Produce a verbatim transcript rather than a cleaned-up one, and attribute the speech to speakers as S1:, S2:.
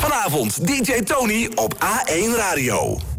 S1: Vanavond D J Tony op A één Radio.